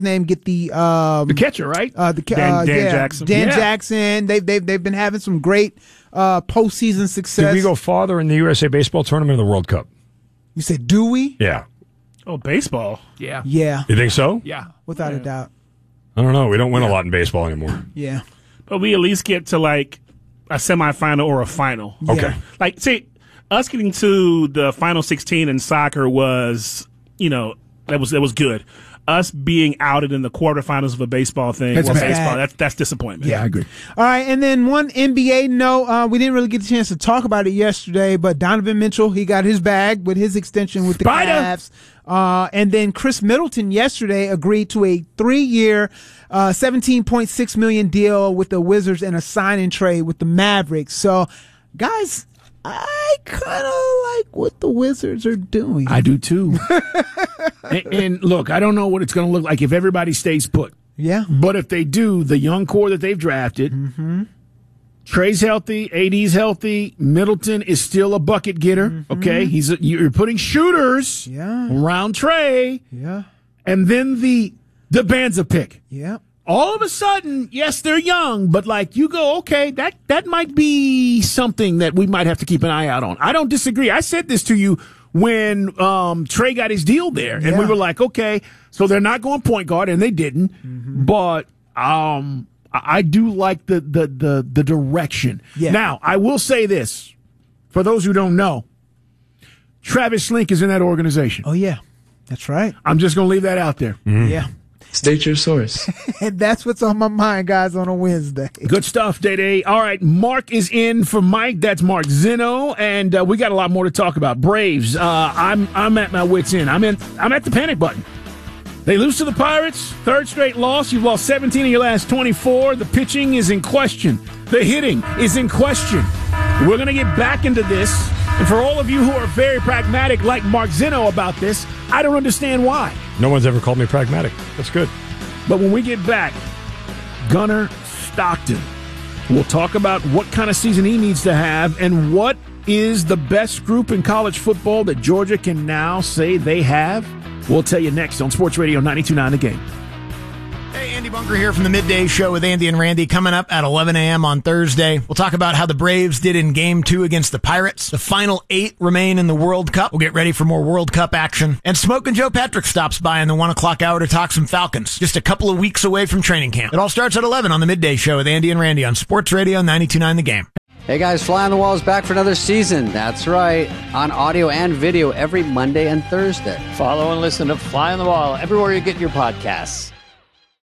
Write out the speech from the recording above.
name get the catcher, right? Dan Jackson. Dan Jackson. They've been having some great postseason success. Did we go farther in the USA Baseball Tournament or the World Cup? You said, do we? Yeah. Oh, baseball. Yeah. Yeah. You think so? Yeah. Without a doubt. I don't know. We don't win a lot in baseball anymore. Yeah. But we at least get to like a semifinal or a final. Okay. Like, see, us getting to the final 16 in soccer was, that was good. Us being outed in the quarterfinals of a baseball thing, that's disappointment. Yeah, I agree. All right, and then one NBA note, we didn't really get a chance to talk about it yesterday, but Donovan Mitchell, he got his bag with his extension with the Cavs. And then Chris Middleton yesterday agreed to a 3-year, $17.6 million deal with the Wizards and a sign-and trade with the Mavericks. So, guys, I kind of like what the Wizards are doing. I do too. and look, I don't know what it's going to look like if everybody stays put. Yeah. But if they do, the young core that they've drafted, Trey's healthy, AD's healthy, Middleton is still a bucket getter. Okay, you're putting shooters around Trey. Yeah. And then the Banza pick. Yeah. All of a sudden, yes, they're young, but like you go, okay, that might be something that we might have to keep an eye out on. I don't disagree. I said this to you when Trey got his deal there, and we were like, okay, so they're not going point guard, and they didn't, but I do like the direction. Yeah. Now, I will say this for those who don't know, Travis Schlenk is in that organization. Oh yeah, that's right. I'm just going to leave that out there. Yeah. State your source. And that's what's on my mind, guys, on a Wednesday. Good stuff, Day. All right, Mark is in for Mike. That's Mark Zinno, and we got a lot more to talk about. Braves. I'm at my wit's end. I'm at the panic button. They lose to the Pirates. Third straight loss. You've lost 17 of your last 24. The pitching is in question. The hitting is in question. We're going to get back into this. And for all of you who are very pragmatic like Mark Zinno about this, I don't understand why. No one's ever called me pragmatic. That's good. But when we get back, Gunnar Stockton. We'll talk about what kind of season he needs to have and what is the best group in college football that Georgia can now say they have. We'll tell you next on Sports Radio 92.9 The Game. Hey, Andy Bunker here from the Midday Show with Andy and Randy, coming up at 11 a.m. on Thursday. We'll talk about how the Braves did in Game 2 against the Pirates. The final 8 remain in the World Cup. We'll get ready for more World Cup action. And Smokin' Joe Patrick stops by in the 1 o'clock hour to talk some Falcons. Just a couple of weeks away from training camp. It all starts at 11 on the Midday Show with Andy and Randy on Sports Radio 92.9 The Game. Hey guys, Fly on the Wall is back for another season. That's right, on audio and video every Monday and Thursday. Follow and listen to Fly on the Wall everywhere you get your podcasts.